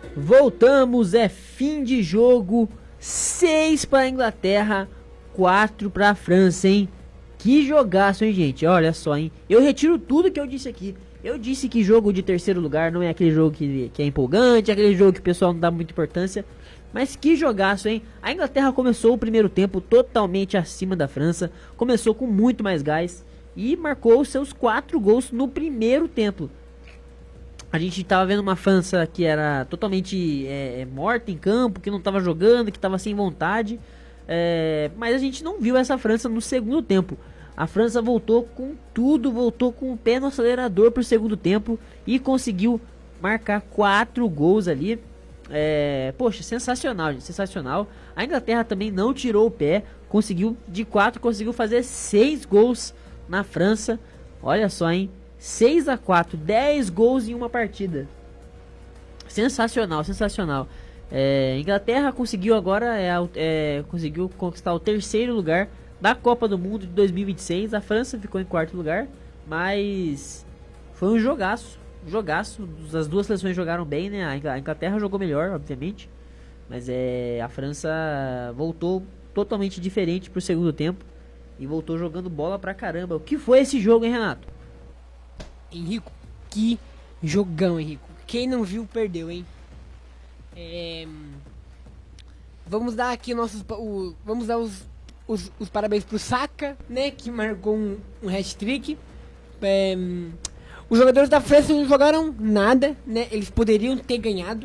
Voltamos, é fim de jogo. 6 para a Inglaterra, 4 para a França, hein? Que jogaço, hein, gente? Olha só, hein? Eu retiro tudo que eu disse aqui. Eu disse que jogo de terceiro lugar não é aquele jogo que é empolgante, é aquele jogo que o pessoal não dá muita importância. Mas que jogaço, hein? A Inglaterra começou o primeiro tempo totalmente acima da França. Começou com muito mais gás e marcou os seus 4 gols no primeiro tempo. A gente tava vendo uma França que era totalmente morta em campo, que não tava jogando, que tava sem vontade. Mas a gente não viu essa França no segundo tempo. A França voltou com tudo, voltou com o pé no acelerador pro segundo tempo e conseguiu marcar 4 gols ali. Poxa, sensacional, gente, sensacional. A Inglaterra também não tirou o pé, conseguiu de 4, conseguiu fazer 6 gols na França. Olha só, hein? 6-4, 10 gols em uma partida. Sensacional, sensacional. Inglaterra conseguiu agora conseguiu conquistar o terceiro lugar da Copa do Mundo de 2026. A França ficou em quarto lugar, mas foi um jogaço. As duas seleções jogaram bem, né? A Inglaterra jogou melhor, obviamente, mas a França voltou totalmente diferente pro segundo tempo e voltou jogando bola pra caramba. O que foi esse jogo, hein, Renato? Henrico, que jogão, Henrico. Quem não viu, perdeu, hein? Vamos dar aqui vamos dar os parabéns pro Saka, né? Que marcou um hat-trick. Os jogadores da França não jogaram nada, né? Eles poderiam ter ganhado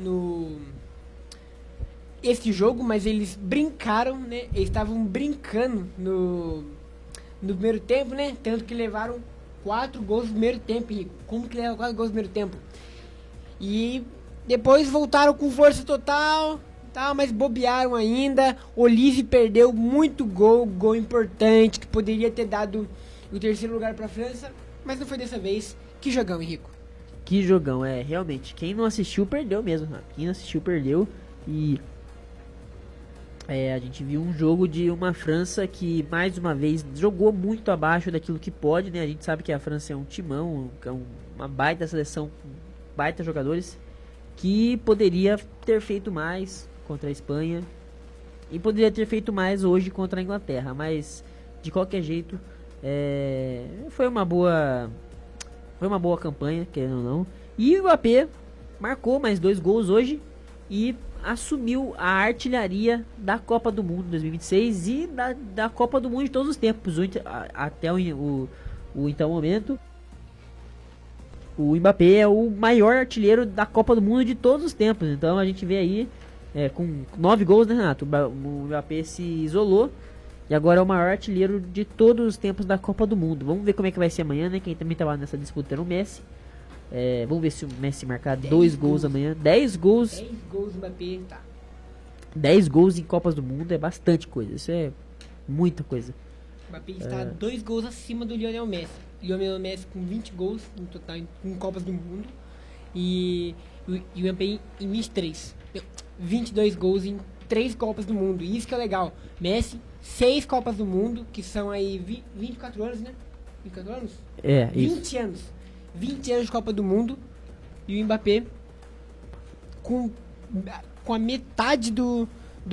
esse jogo, mas eles brincaram, né? Eles estavam brincando no primeiro tempo, né? Tanto que levaram 4 gols no primeiro tempo, Henrico. Como que leva 4 gols no primeiro tempo? E depois voltaram com força total, mas bobearam ainda. Olise perdeu muito gol importante, que poderia ter dado o terceiro lugar para a França, mas não foi dessa vez. Que jogão, Henrico. Que jogão, realmente. Quem não assistiu, perdeu mesmo. Quem não assistiu, perdeu. E a gente viu um jogo de uma França que, mais uma vez, jogou muito abaixo daquilo que pode, né? A gente sabe que a França é um timão, uma baita seleção, baita jogadores, que poderia ter feito mais contra a Espanha e poderia ter feito mais hoje contra a Inglaterra, mas de qualquer jeito foi uma boa campanha, querendo ou não. E o Mbappé marcou mais 2 gols hoje e assumiu a artilharia da Copa do Mundo 2026 e da Copa do Mundo de todos os tempos. Até o então momento, o Mbappé é o maior artilheiro da Copa do Mundo de todos os tempos. Então a gente vê aí com 9 gols, né, Renato? O Mbappé se isolou e agora é o maior artilheiro de todos os tempos da Copa do Mundo. Vamos ver como é que vai ser amanhã, né? Quem também estava nessa disputa era o Messi. Vamos ver se o Messi marcar 2 gols amanhã. 10 gols. 10 gols do Mbappé, tá. 10 gols em Copas do Mundo é bastante coisa. Isso é muita coisa. O Mbappé está 2 gols acima do Lionel Messi. Lionel Messi com 20 gols no total em Copas do Mundo. E o Mbappé em 23. 22 gols em 3 Copas do Mundo. E isso que é legal. Messi, 6 Copas do Mundo, que são aí 24 anos, né? 24 anos? 20 isso. anos. 20 anos de Copa do Mundo. E o Mbappé com a metade do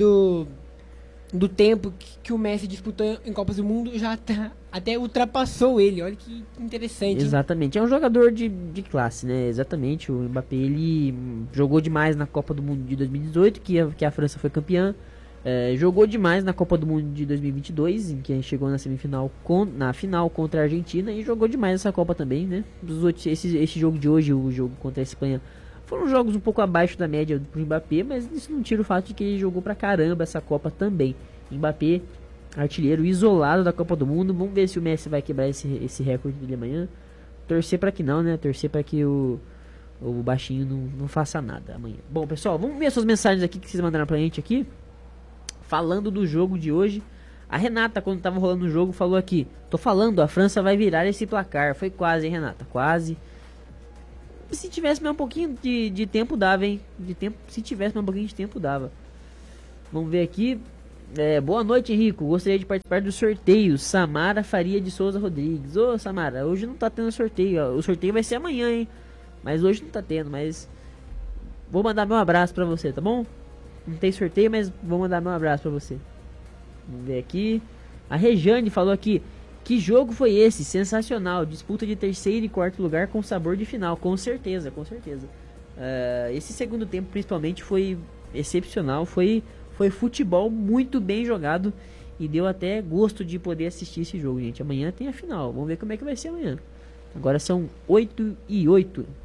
tempo que o Messi disputou em Copas do Mundo, já até ultrapassou ele. Olha que interessante. Exatamente, é um jogador de classe, né? Exatamente, o Mbappé, ele jogou demais na Copa do Mundo de 2018, que a França foi campeã. Jogou demais na Copa do Mundo de 2022, em que a gente chegou na semifinal, na final contra a Argentina, e jogou demais essa Copa também, né? Esse jogo de hoje, o jogo contra a Espanha, foram jogos um pouco abaixo da média pro Mbappé, mas isso não tira o fato de que ele jogou pra caramba essa Copa também. Mbappé, artilheiro isolado da Copa do Mundo. Vamos ver se o Messi vai quebrar esse recorde dele amanhã. Torcer pra que não, né? Torcer pra que o baixinho não faça nada amanhã. Bom, pessoal, vamos ver suas mensagens aqui que vocês mandaram pra gente aqui, falando do jogo de hoje. A Renata, quando tava rolando o jogo, falou aqui: tô falando, a França vai virar esse placar. Foi quase, hein, Renata? Quase. Se tivesse mais um pouquinho de tempo, dava, hein? Se tivesse mais um pouquinho de tempo, dava. Vamos ver aqui. Boa noite, Henrico. Gostaria de participar do sorteio. Samara Faria de Souza Rodrigues. Ô, Samara, hoje não tá tendo sorteio. O sorteio vai ser amanhã, hein? Mas hoje não tá tendo, mas Vou mandar meu abraço pra você, tá bom? Não tem sorteio, mas vou mandar meu abraço pra você. Vamos ver aqui. A Rejane falou aqui: que jogo foi esse? Sensacional. Disputa de terceiro e quarto lugar com sabor de final. Com certeza, com certeza. Esse segundo tempo, principalmente, foi excepcional. Foi futebol muito bem jogado. E deu até gosto de poder assistir esse jogo, gente. Amanhã tem a final. Vamos ver como é que vai ser amanhã. Agora são 8h08.